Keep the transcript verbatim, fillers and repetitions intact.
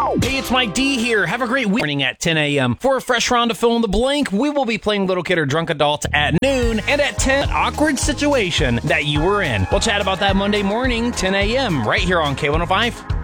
Hey, it's Mike D here. Have a great week. Morning at ten a.m. For a fresh round of Fill in the Blank, we will be playing Little Kid or Drunk Adult at noon, and at ten, an awkward situation that you were in. We'll chat about that Monday morning, ten a.m. right here on K one oh five.